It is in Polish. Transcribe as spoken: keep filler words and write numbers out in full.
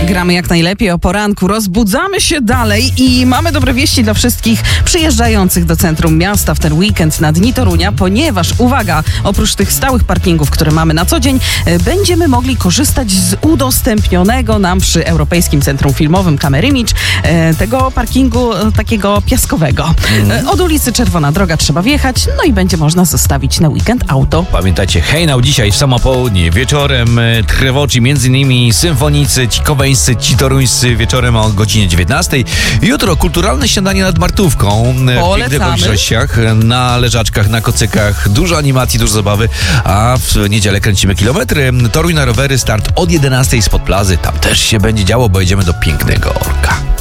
Gramy jak najlepiej o poranku, rozbudzamy się dalej i mamy dobre wieści dla wszystkich przyjeżdżających do centrum miasta w ten weekend na Dni Torunia, ponieważ, uwaga, oprócz tych stałych parkingów, które mamy na co dzień, będziemy mogli korzystać z udostępnionego nam przy Europejskim Centrum Filmowym Kamerimidż tego parkingu takiego piaskowego. Mm. Od ulicy Czerwona Droga trzeba wjechać, no i będzie można zostawić na weekend auto. Pamiętajcie, hejnał dzisiaj w samo południe, wieczorem trwoci między innymi symfonicy, ci koweńscy, ci toruńscy, wieczorem o godzinie dziewiętnastej. Jutro kulturalne śniadanie nad Martówką w pięknych okolicznościach, na leżaczkach, na kocykach, dużo animacji, dużo zabawy, a w niedzielę kręcimy kilometry. Toruń na rowery, start od jedenastej spod plazy, tam też się będzie działo, bo jedziemy do pięknego Orka.